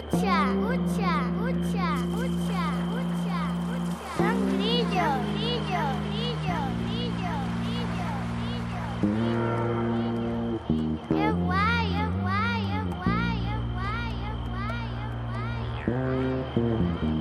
escucha, escucha, escucha, escucha, escucha, escucha. Son grillos, grillos, grillos, grillos, grillos, grillos. ¡Qué guay, qué guay, qué guay, qué guay, qué guay, qué guay!